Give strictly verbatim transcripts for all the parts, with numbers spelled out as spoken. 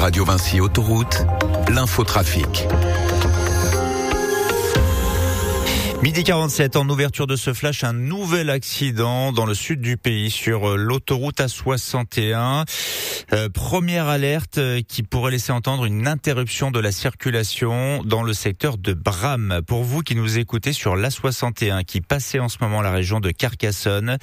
Radio Vinci Autoroute, l'infotrafic. Midi quarante-sept, en ouverture de ce flash, un nouvel accident dans le sud du pays sur l'autoroute A soixante et un. Euh, première alerte qui pourrait laisser entendre une interruption de la circulation dans le secteur de Bram. Pour vous qui nous écoutez sur l'A soixante et un, qui passait en ce moment la région de Carcassonne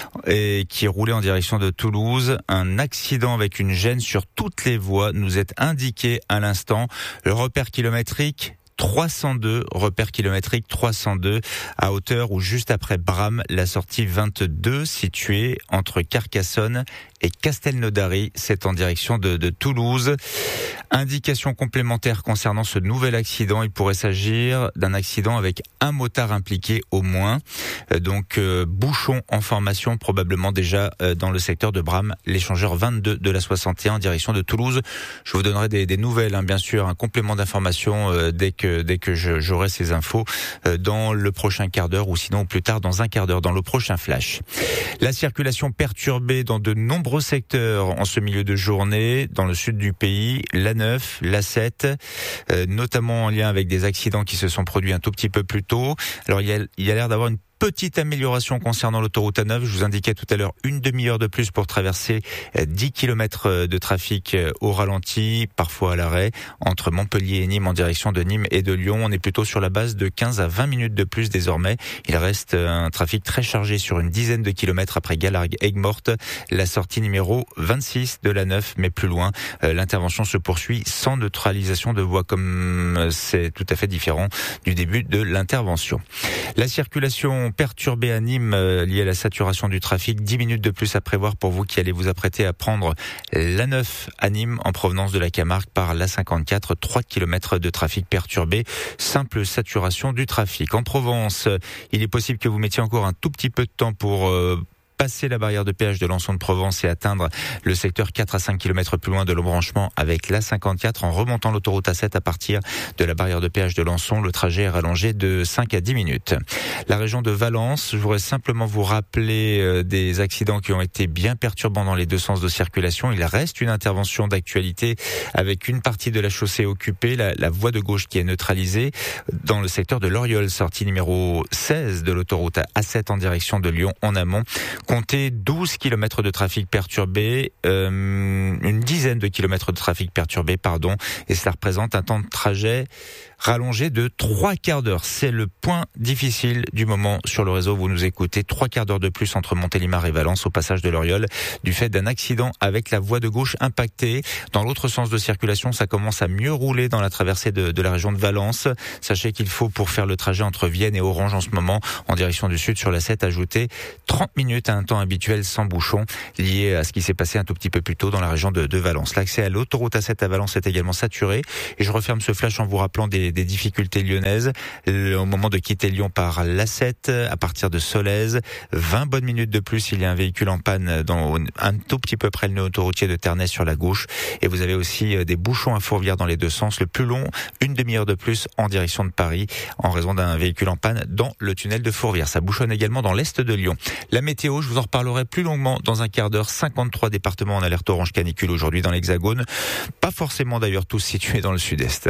et qui roulait en direction de Toulouse, un accident avec une gêne sur toutes les voies nous est indiqué à l'instant. Le repère kilométrique trois cent deux, repère kilométrique trois cent deux, à hauteur ou juste après Bram, la sortie vingt-deux, située entre Carcassonne et Castelnaudary, c'est en direction de, de Toulouse. Indication complémentaire concernant ce nouvel accident, il pourrait s'agir d'un accident avec un motard impliqué au moins. Donc euh, bouchon en formation probablement déjà euh, dans le secteur de Bram, l'échangeur vingt-deux de la soixante et un en direction de Toulouse. Je vous donnerai des, des nouvelles, hein, bien sûr, un complément d'information euh, dès que dès que je, j'aurai ces infos euh, dans le prochain quart d'heure ou sinon plus tard dans un quart d'heure dans le prochain flash. La circulation perturbée dans de nombreux secteurs en ce milieu de journée dans le sud du pays, l'A neuf, l'A sept, euh, notamment en lien avec des accidents qui se sont produits un tout petit peu plus tôt. Alors il y a, il y a l'air d'avoir une petite amélioration concernant l'autoroute A neuf. Je vous indiquais tout à l'heure une demi-heure de plus pour traverser dix kilomètres de trafic au ralenti, parfois à l'arrêt, entre Montpellier et Nîmes en direction de Nîmes et de Lyon. On est plutôt sur la base de quinze à vingt minutes de plus désormais. Il reste un trafic très chargé sur une dizaine de kilomètres après Galargues-Aigues-Mortes, la sortie numéro vingt-six de l'A neuf, mais plus loin. L'intervention se poursuit sans neutralisation de voie, comme c'est tout à fait différent du début de l'intervention. La circulation perturbée à Nîmes euh, liée à la saturation du trafic, dix minutes de plus à prévoir pour vous qui allez vous apprêter à prendre l'A neuf à Nîmes en provenance de la Camargue par l'A cinquante-quatre, trois kilomètres de trafic perturbé, simple saturation du trafic. En Provence, il est possible que vous mettiez encore un tout petit peu de temps pour euh, passer la barrière de péage de Lançon de Provence et atteindre le secteur quatre à cinq kilomètres plus loin de l'embranchement avec l'A cinquante-quatre en remontant l'autoroute A sept à partir de la barrière de péage de Lançon. Le trajet est rallongé de cinq à dix minutes. La région de Valence, je voudrais simplement vous rappeler des accidents qui ont été bien perturbants dans les deux sens de circulation. Il reste une intervention d'actualité avec une partie de la chaussée occupée, la, la voie de gauche qui est neutralisée dans le secteur de l'Oriole, sortie numéro seize de l'autoroute A sept en direction de Lyon en amont. Comptez douze kilomètres de trafic perturbé, euh, une dizaine de kilomètres de trafic perturbé, pardon, et cela représente un temps de trajet rallongé de trois quarts d'heure. C'est le point difficile du moment sur le réseau. Vous nous écoutez, trois quarts d'heure de plus entre Montélimar et Valence au passage de l'Oriole du fait d'un accident avec la voie de gauche impactée. Dans l'autre sens de circulation, ça commence à mieux rouler dans la traversée de, de la région de Valence. Sachez qu'il faut, pour faire le trajet entre Vienne et Orange en ce moment, en direction du sud sur la sept, ajouter trente minutes à un temps habituel sans bouchon, lié à ce qui s'est passé un tout petit peu plus tôt dans la région de, de Valence. L'accès à l'autoroute A sept à Valence est également saturé. Et je referme ce flash en vous rappelant des, des difficultés lyonnaises. Au moment de quitter Lyon par l'A sept, à partir de Solèze, vingt bonnes minutes de plus, il y a un véhicule en panne dans, un tout petit peu près le nœud autoroutier de Ternay sur la gauche. Et vous avez aussi des bouchons à Fourvière dans les deux sens. Le plus long, une demi-heure de plus en direction de Paris, en raison d'un véhicule en panne dans le tunnel de Fourvière. Ça bouchonne également dans l'est de Lyon. La météo, je vous en reparlerai plus longuement dans un quart d'heure. cinquante-trois départements en alerte orange canicule aujourd'hui dans l'Hexagone. Pas forcément d'ailleurs tous situés dans le sud-est.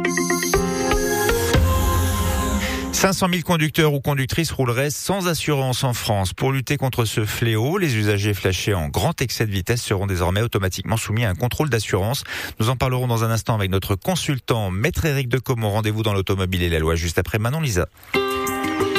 cinq cent mille conducteurs ou conductrices rouleraient sans assurance en France. Pour lutter contre ce fléau, les usagers flashés en grand excès de vitesse seront désormais automatiquement soumis à un contrôle d'assurance. Nous en parlerons dans un instant avec notre consultant, Maître Éric Decomont. Rendez-vous dans l'automobile et la loi juste après Manon Lisa.